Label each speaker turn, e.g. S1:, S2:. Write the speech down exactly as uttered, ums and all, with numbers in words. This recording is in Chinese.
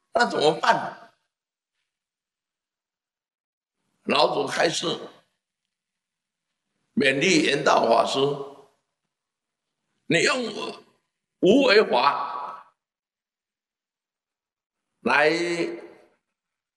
S1: 那怎么办？老祖开示，勉励圆道法师，你用无为法来